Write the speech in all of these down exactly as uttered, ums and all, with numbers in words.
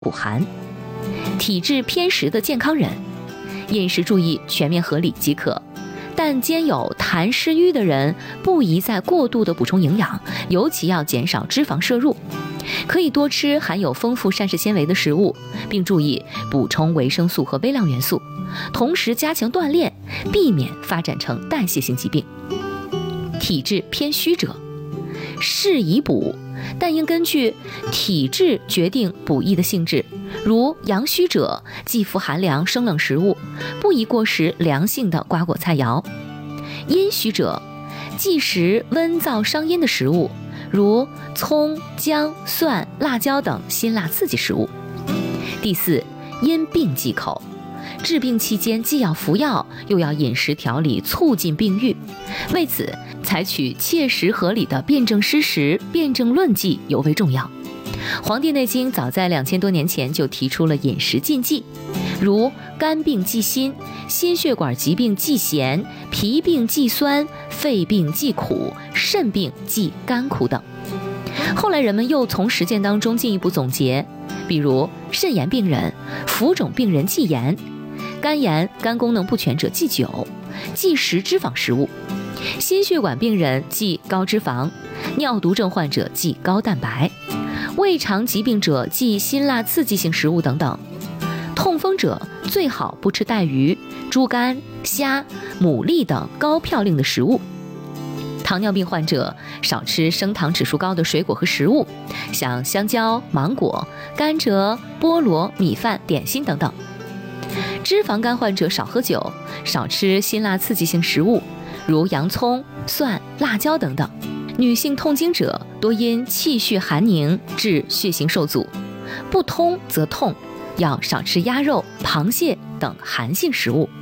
骨寒。体质偏实的健康人，饮食注意全面合理即可，但兼有痰湿瘀的人不宜再过度的补充营养，尤其要减少脂肪摄入。可以多吃含有丰富膳食纤维的食物，并注意补充维生素和微量元素，同时加强锻炼，避免发展成代谢性疾病。体质偏虚者，适宜补，但应根据体质决定补益的性质。如阳虚者，忌服寒凉生冷食物，不宜过食凉性的瓜果菜肴。阴虚者，忌食温燥伤阴的食物，如葱、姜、蒜、辣椒等辛辣刺激食物。第四，因病忌口，治病期间既要服药，又要饮食调理，促进病愈。为此，采取切实合理的辨证施食、辨证论剂尤为重要。《黄帝内经》早在两千多年前就提出了饮食禁忌，如肝病忌辛、心血管疾病忌咸、脾病忌酸、肺病忌苦、肾病忌甘苦等。后来人们又从实践当中进一步总结，比如肾炎病人、浮肿病人忌盐，肝炎、肝功能不全者忌酒，忌食脂肪食物，心血管病人忌高脂肪，尿毒症患者忌高蛋白，胃肠疾病者忌辛辣刺激性食物等等。痛风者最好不吃带鱼、猪肝、虾、牡蛎等高嘌呤的食物。糖尿病患者少吃升糖指数高的水果和食物，像香蕉、芒果、甘蔗、菠萝、米饭、点心等等。脂肪肝患者少喝酒，少吃辛辣刺激性食物，如洋葱、蒜、辣椒等等。女性痛经者多因气血寒凝致血行受阻，不通则痛，要少吃鸭肉、螃蟹等寒性食物。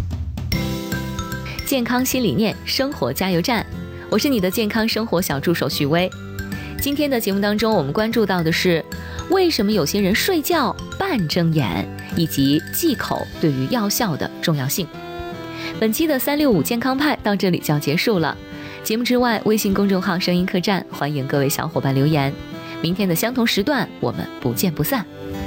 健康新理念，生活加油站，我是你的健康生活小助手许薇。今天的节目当中，我们关注到的是为什么有些人睡觉半睁眼，以及忌口对于药效的重要性。本期的三六五健康派到这里就要结束了。节目之外，微信公众号声音客栈欢迎各位小伙伴留言。明天的相同时段，我们不见不散。